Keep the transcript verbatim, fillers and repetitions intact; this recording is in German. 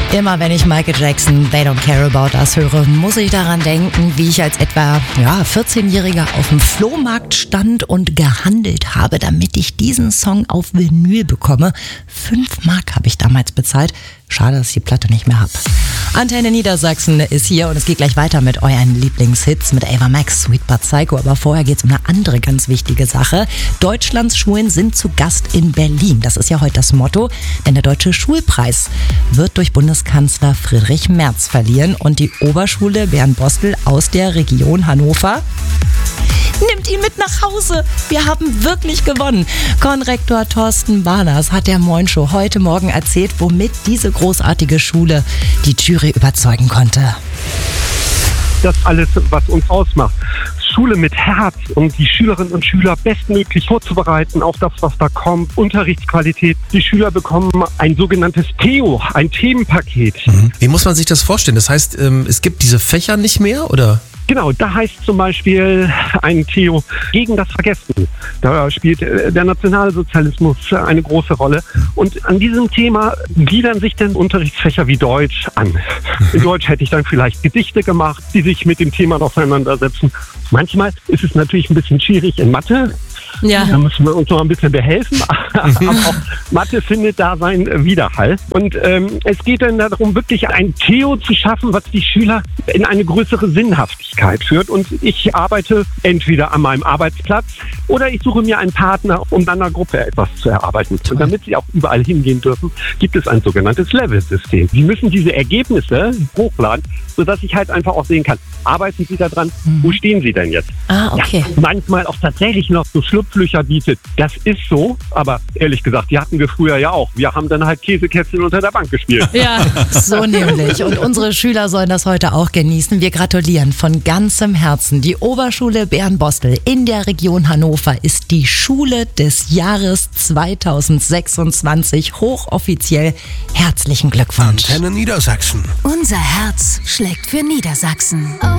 Immer wenn ich Michael Jackson They Don't Care About Us höre, muss ich daran denken, wie ich als etwa ja, vierzehnjähriger auf dem Flohmarkt stand und gehandelt habe, damit ich diesen Song auf Vinyl bekomme. Fünf Mark habe ich damals bezahlt. Schade, dass ich die Platte nicht mehr habe. Antenne Niedersachsen ist hier und es geht gleich weiter mit euren Lieblingshits mit Ava Max, Sweet But Psycho. Aber vorher geht es um eine andere ganz wichtige Sache. Deutschlands Schulen sind zu Gast in Berlin. Das ist ja heute das Motto, denn der Deutsche Schulpreis wird durch Bundeskanzler Friedrich Merz verliehen und die Oberschule Bernbostel aus der Region Hannover nimmt ihn mit nach Hause. Wir haben wirklich gewonnen. Konrektor Thorsten Barners hat der Moin Show heute Morgen erzählt, womit diese großartige Schule die Jury überzeugen konnte. Das alles, was uns ausmacht. Schule mit Herz, um die Schülerinnen und Schüler bestmöglich vorzubereiten auf das, was da kommt. Unterrichtsqualität. Die Schüler bekommen ein sogenanntes T E O, ein Themenpaket. Mhm. Wie muss man sich das vorstellen? Das heißt, es gibt diese Fächer nicht mehr, oder? Genau, da heißt zum Beispiel ein T E O gegen das Vergessen. Da spielt der Nationalsozialismus eine große Rolle. Und an diesem Thema gliedern sich dann Unterrichtsfächer wie Deutsch an. In Deutsch hätte ich dann vielleicht Gedichte gemacht, die sich mit dem Thema auseinandersetzen. Manchmal ist es natürlich ein bisschen schwierig in Mathe. Ja. Da müssen wir uns noch ein bisschen behelfen. Aber auch Mathe findet da seinen Widerhall. Und ähm, es geht dann darum, wirklich ein T E O zu schaffen, was die Schüler in eine größere Sinnhaftigkeit führt. Und ich arbeite entweder an meinem Arbeitsplatz oder ich suche mir einen Partner, um dann einer Gruppe etwas zu erarbeiten. Und damit sie auch überall hingehen dürfen, gibt es ein sogenanntes Level-System. Sie müssen diese Ergebnisse hochladen, sodass ich halt einfach auch sehen kann, arbeiten Sie da dran, mhm. wo stehen Sie denn jetzt? Ah, okay. Ja, manchmal auch tatsächlich noch so Schlupflöcher bietet. Das ist so, aber ehrlich gesagt, die hatten wir früher ja auch. Wir haben dann halt Käsekästchen unter der Bank gespielt. Ja, so nämlich. Und unsere Schüler sollen das heute auch genießen. Wir gratulieren von ganzem Herzen. Die Oberschule Bernbostel in der Region Hannover ist die Schule des Jahres zweitausendsechsundzwanzig. Hochoffiziell herzlichen Glückwunsch. Antenne Niedersachsen. Unser Herz schlägt für Niedersachsen.